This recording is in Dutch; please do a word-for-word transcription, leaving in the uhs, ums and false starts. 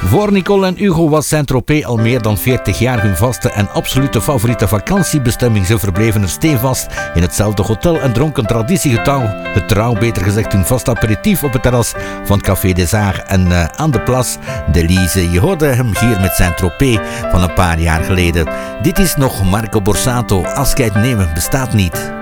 Voor Nicole en Hugo was Saint-Tropez al meer dan veertig jaar hun vaste en absolute favoriete vakantiebestemming. Ze verbleven er steenvast in hetzelfde hotel en dronken traditiegetrouw, getrouw beter gezegd hun vast aperitief op het terras van Café des Arts en uh, aan de Place d'Elysée. Je hoorde hem hier met Saint-Tropez van een paar jaar geleden. Dit is nog Marco Borsato, afscheid nemen bestaat niet.